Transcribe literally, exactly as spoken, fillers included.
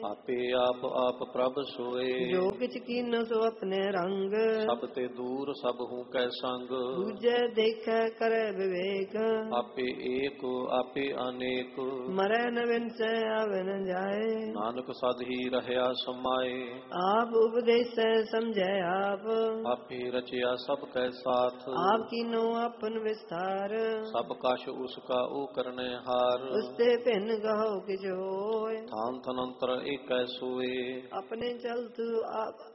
ਆਪੇ ਆਪ ਆਪ ਪ੍ਰਭ ਸੋਏ। ਜੋ ਕਿਛ ਕੀਨੋ ਸੋ ਆਪਣੇ ਰੰਗ, ਸਭ ਤੇ ਦੂਰ ਸਭ ਹੂੰ ਕੈ ਸੰਗ। ਦੂਜੇ ਦੇਖੈ ਕਰੈ ਵਿਵੇਕ, ਆਪੇ ਏਕ ਆਪੇ ਅਨੇਕ। ਮਰੈ ਨ ਵਿਨਸੈ ਆਵੈ ਨ ਜਾਏ, ਨਾਨਕ ਸਦ ਹੀ ਰਹਿਆ ਸਮਾਏ। ਆਪ ਉਪਦੇਸੈ ਸਮਝੈ ਆਪ, ਆਪੇ ਰਚਿਆ ਸਭ ਕੈ ਸਾਥ। ਆਪ ਕੀਨੋ ਆਪਨ ਵਿਸਥਾਰ, ਸਭ ਕਛ ਉਸ ਕਾ ਓ ਕਰਨੈ ਹਾਰ। ਉਸਤੇ ਭਿੰਨ ਕਹੋ ਕਿਛ ਹੋਏ, ਥਾਨ ਥਨੰਤਰ ਏਕੈ ਸੋਏ। ਆਪਣੇ ਚਲਤ ਆਪ